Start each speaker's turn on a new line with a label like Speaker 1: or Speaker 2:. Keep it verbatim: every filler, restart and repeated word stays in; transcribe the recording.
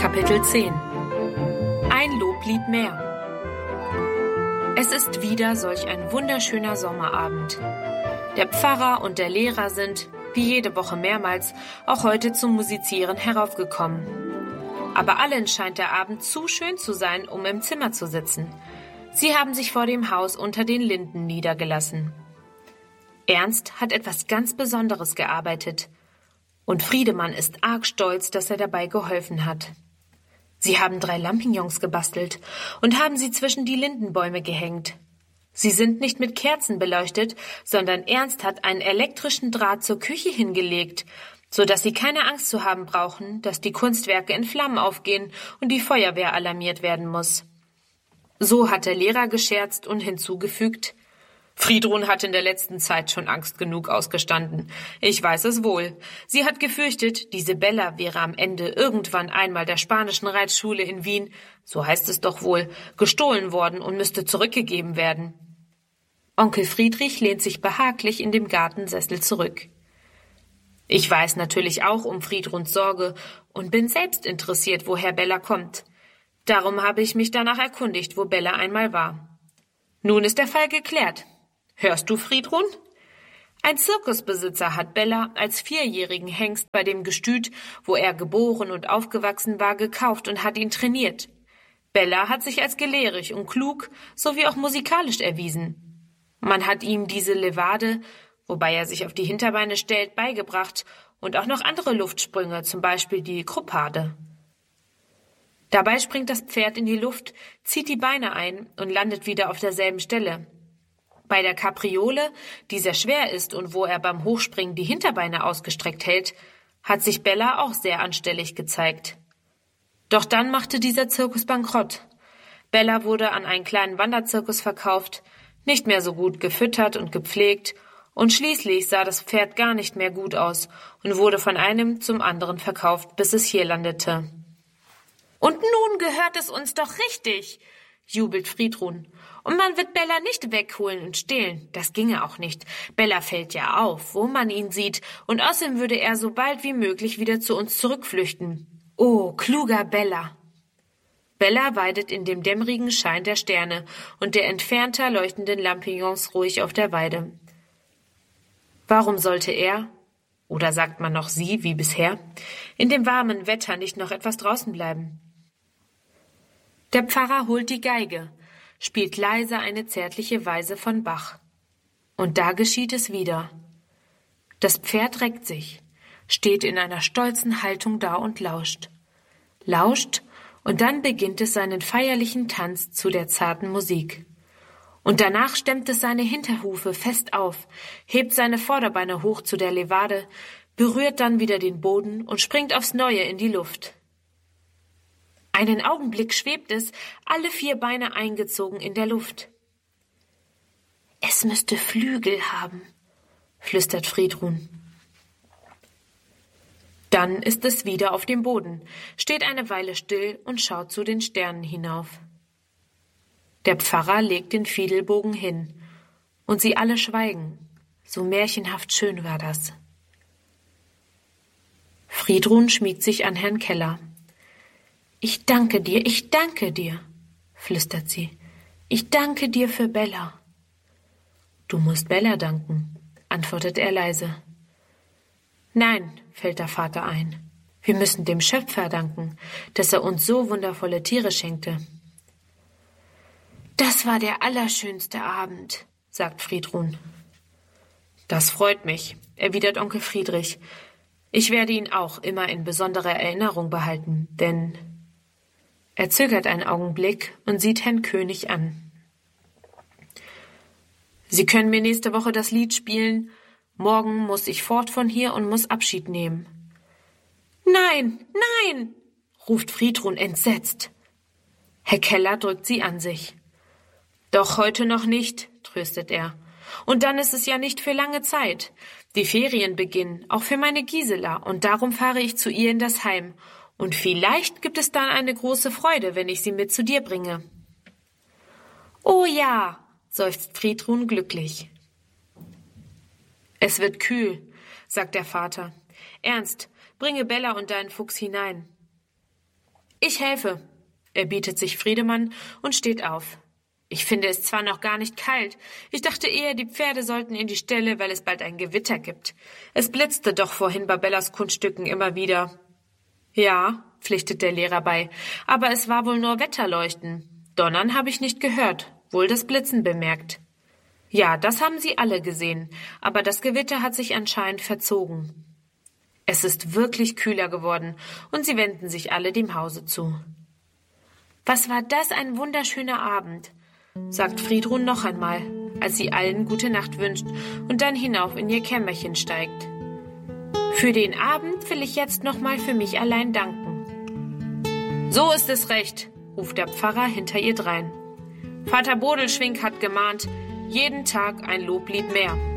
Speaker 1: Kapitel zehn. Ein Loblied mehr. Es ist wieder solch ein wunderschöner Sommerabend. Der Pfarrer und der Lehrer sind, wie jede Woche mehrmals, auch heute zum Musizieren heraufgekommen. Aber allen scheint der Abend zu schön zu sein, um im Zimmer zu sitzen. Sie haben sich vor dem Haus unter den Linden niedergelassen. Ernst hat etwas ganz Besonderes gearbeitet. Und Friedemann ist arg stolz, dass er dabei geholfen hat. Sie haben drei Lampignons gebastelt und haben sie zwischen die Lindenbäume gehängt. Sie sind nicht mit Kerzen beleuchtet, sondern Ernst hat einen elektrischen Draht zur Küche hingelegt, so dass sie keine Angst zu haben brauchen, dass die Kunstwerke in Flammen aufgehen und die Feuerwehr alarmiert werden muss. So hat der Lehrer gescherzt und hinzugefügt: Friedrun hat in der letzten Zeit schon Angst genug ausgestanden. Ich weiß es wohl. Sie hat gefürchtet, diese Bella wäre am Ende irgendwann einmal der spanischen Reitschule in Wien, so heißt es doch wohl, gestohlen worden und müsste zurückgegeben werden. Onkel Friedrich lehnt sich behaglich in dem Gartensessel zurück. Ich weiß natürlich auch um Friedruns Sorge und bin selbst interessiert, woher Bella kommt. Darum habe ich mich danach erkundigt, wo Bella einmal war. Nun ist der Fall geklärt. Hörst du, Friedrun? Ein Zirkusbesitzer hat Bella als vierjährigen Hengst bei dem Gestüt, wo er geboren und aufgewachsen war, gekauft und hat ihn trainiert. Bella hat sich als gelehrig und klug sowie auch musikalisch erwiesen. Man hat ihm diese Levade, wobei er sich auf die Hinterbeine stellt, beigebracht und auch noch andere Luftsprünge, zum Beispiel die Krupade. Dabei springt das Pferd in die Luft, zieht die Beine ein und landet wieder auf derselben Stelle. Bei der Kapriole, die sehr schwer ist und wo er beim Hochspringen die Hinterbeine ausgestreckt hält, hat sich Bella auch sehr anstellig gezeigt. Doch dann machte dieser Zirkus bankrott. Bella wurde an einen kleinen Wanderzirkus verkauft, nicht mehr so gut gefüttert und gepflegt, und schließlich sah das Pferd gar nicht mehr gut aus und wurde von einem zum anderen verkauft, bis es hier landete. Und nun gehört es uns doch richtig, jubelt Friedrun. Und man wird Bella nicht wegholen und stehlen. Das ginge auch nicht. Bella fällt ja auf, wo man ihn sieht, und außerdem würde er so bald wie möglich wieder zu uns zurückflüchten. Oh, kluger Bella! Bella weidet in dem dämmerigen Schein der Sterne und der entfernter leuchtenden Lampignons ruhig auf der Weide. Warum sollte er, oder sagt man noch sie, wie bisher, in dem warmen Wetter nicht noch etwas draußen bleiben? Der Pfarrer holt die Geige, spielt leise eine zärtliche Weise von Bach. Und da geschieht es wieder. Das Pferd reckt sich, steht in einer stolzen Haltung da und lauscht. Lauscht, und dann beginnt es seinen feierlichen Tanz zu der zarten Musik. Und danach stemmt es seine Hinterhufe fest auf, hebt seine Vorderbeine hoch zu der Levade, berührt dann wieder den Boden und springt aufs Neue in die Luft. Einen Augenblick schwebt es, alle vier Beine eingezogen in der Luft. Es müsste Flügel haben, flüstert Friedrun. Dann ist es wieder auf dem Boden, steht eine Weile still und schaut zu den Sternen hinauf. Der Pfarrer legt den Fiedelbogen hin, und sie alle schweigen, so märchenhaft schön war das. Friedrun schmiegt sich an Herrn Keller. »Ich danke dir, ich danke dir«, flüstert sie. »Ich danke dir für Bella.« »Du musst Bella danken«, antwortet er leise. »Nein«, fällt der Vater ein, »wir müssen dem Schöpfer danken, dass er uns so wundervolle Tiere schenkte.« »Das war der allerschönste Abend«, sagt Friedrun. »Das freut mich«, erwidert Onkel Friedrich. »Ich werde ihn auch immer in besonderer Erinnerung behalten, denn...« Er zögert einen Augenblick und sieht Herrn König an. »Sie können mir nächste Woche das Lied spielen. Morgen muss ich fort von hier und muss Abschied nehmen.« »Nein, nein«, ruft Friedrun entsetzt. Herr Keller drückt sie an sich. »Doch heute noch nicht«, tröstet er. »Und dann ist es ja nicht für lange Zeit. Die Ferien beginnen, auch für meine Gisela, und darum fahre ich zu ihr in das Heim. Und vielleicht gibt es dann eine große Freude, wenn ich sie mit zu dir bringe.« »Oh ja«, seufzt Friedrun glücklich. »Es wird kühl«, sagt der Vater. »Ernst, bringe Bella und deinen Fuchs hinein.« Ich helfe, erbietet sich Friedemann und steht auf. Ich finde es zwar noch gar nicht kalt. Ich dachte eher, die Pferde sollten in die Ställe, weil es bald ein Gewitter gibt. Es blitzte doch vorhin bei Bellas Kunststücken immer wieder. Ja, pflichtet der Lehrer bei, aber es war wohl nur Wetterleuchten. Donnern habe ich nicht gehört, wohl das Blitzen bemerkt. Ja, das haben sie alle gesehen, aber das Gewitter hat sich anscheinend verzogen. Es ist wirklich kühler geworden und sie wenden sich alle dem Hause zu. Was war das ein wunderschöner Abend, sagt Friedrun noch einmal, als sie allen gute Nacht wünscht und dann hinauf in ihr Kämmerchen steigt. Für den Abend will ich jetzt noch mal für mich allein danken. So ist es recht, ruft der Pfarrer hinter ihr drein. Vater Bodelschwingh hat gemahnt, jeden Tag ein Loblied mehr.